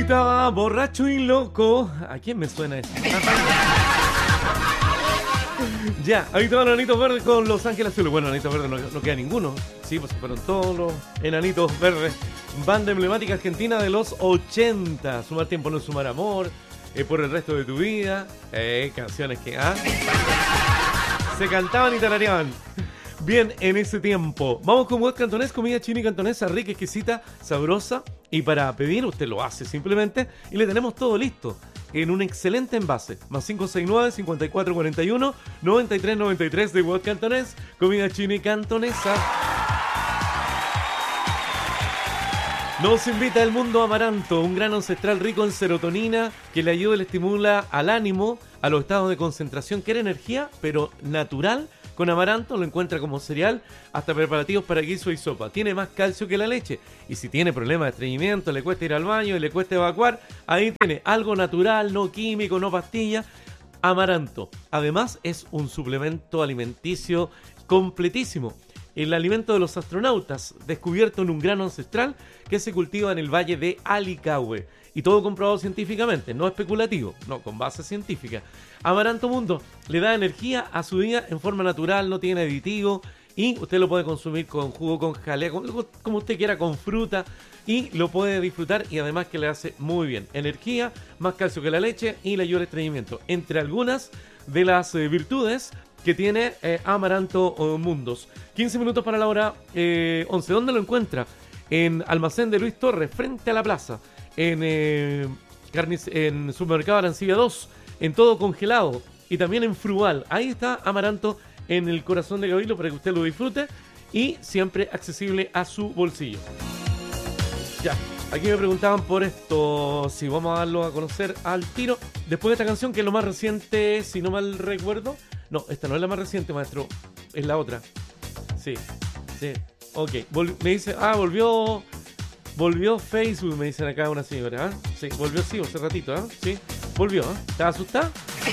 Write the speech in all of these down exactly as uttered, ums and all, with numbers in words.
Estaba borracho y loco. ¿A quién me suena esto? Ya, ahí estaban Enanitos Verdes con Los Ángeles Azules. Bueno, Enanitos Verdes no, no queda ninguno. Sí, pues fueron todos los Enanitos Verdes. Banda emblemática argentina de los ochenta. Sumar tiempo no es sumar amor. Eh, por el resto de tu vida. Eh, canciones que ¿ah? se cantaban y tarareaban bien en ese tiempo. Vamos con Web Cantonés, comida china y cantonesa rica, exquisita, sabrosa. Y para pedir, usted lo hace simplemente. Y le tenemos todo listo en un excelente envase. Más cinco seis nueve, cinco cuatro cuatro uno, nueve tres nueve tres de Web Cantonés, comida china y cantonesa. Nos invita el Mundo Amaranto, un gran ancestral rico en serotonina que le ayuda y le estimula al ánimo, a los estados de concentración. Quiere energía, pero natural. Con amaranto lo encuentra como cereal, hasta preparativos para guiso y sopa. Tiene más calcio que la leche. Y si tiene problemas de estreñimiento, le cuesta ir al baño y le cuesta evacuar, ahí tiene algo natural, no químico, no pastilla. Amaranto. Además es un suplemento alimenticio completísimo. El alimento de los astronautas, descubierto en un grano ancestral que se cultiva en el valle de Alicahue. Y todo comprobado científicamente, no especulativo, no, con base científica. Amaranto Mundo le da energía a su día en forma natural, no tiene aditivo y usted lo puede consumir con jugo, con jalea, como, como usted quiera, con fruta y lo puede disfrutar y además que le hace muy bien. Energía, más calcio que la leche y le ayuda al estreñimiento. Entre algunas de las eh, virtudes que tiene eh, Amaranto oh, Mundos. quince minutos para la hora eh, once. ¿Dónde lo encuentra? En Almacén de Luis Torres, frente a la plaza. En, eh, carnic- en Supermercado Arancibia dos, en Todo Congelado y también en Frugal. Ahí está Amaranto en el corazón de Cabildo para que usted lo disfrute y siempre accesible a su bolsillo. Ya, aquí me preguntaban por esto, si vamos a darlo a conocer al tiro. Después de esta canción, que es lo más reciente, si no mal recuerdo. No, esta no es la más reciente, maestro, es la otra. Sí, sí, ok. Vol- me dice, ah, volvió... Volvió Facebook, me dicen acá una señora, ¿eh? Sí, volvió sí, hace ratito, ¿eh? Sí, volvió, ¿eh? ¿Estás asustada?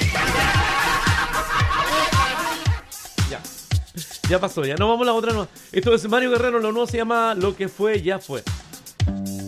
Ya, ya pasó, ya no vamos a la otra, no. Esto es Mario Guerrero, lo nuevo se llama Lo que fue, ya fue.